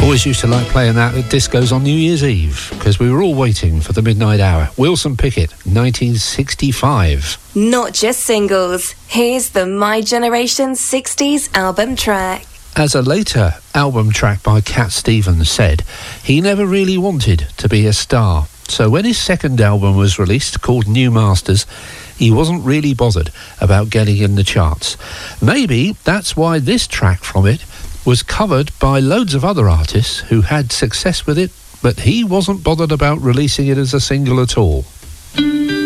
Always used to like playing that at discos on New Year's Eve, because we were all waiting for the midnight hour. Wilson Pickett, 1965. Not just singles. Here's the My Generation 60s album track. As a later album track by Cat Stevens said, he never really wanted to be a star. So when his second album was released, called New Masters, he wasn't really bothered about getting in the charts. Maybe that's why this track from it was covered by loads of other artists who had success with it, but he wasn't bothered about releasing it as a single at all.